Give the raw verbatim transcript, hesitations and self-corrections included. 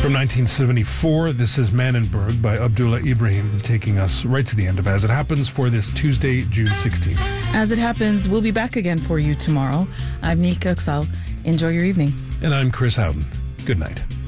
From nineteen seventy-four, this is Manenberg by Abdullah Ibrahim, taking us right to the end of As It Happens for this Tuesday, June sixteenth. As It Happens, we'll be back again for you tomorrow. I'm Neil Kirksal. Enjoy your evening. And I'm Chris Howden. Good night.